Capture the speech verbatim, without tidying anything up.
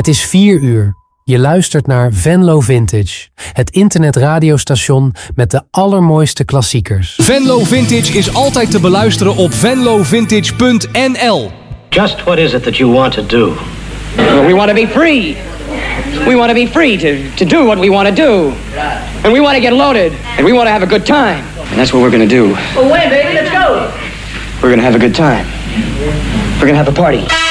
Het is vier uur. Je luistert naar Venlo Vintage, het internetradiostation met de allermooiste klassiekers. Venlo Vintage is altijd te beluisteren op venlo vintage punt n l. Just what is it that you want to do? Well, we want to be free. We want to be free to, to do what we want to do. And we want to get loaded. And we want to have a good time. And that's what we're going to do. Well, when, baby? Let's go. We're going to have a good time. We're going to have a party.